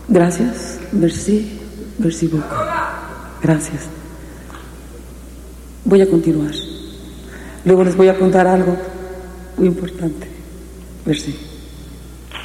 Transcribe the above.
Gracias. Merci. Merci beaucoup. Gracias. Voy a continuar. Luego les voy a contar algo muy importante. Merci.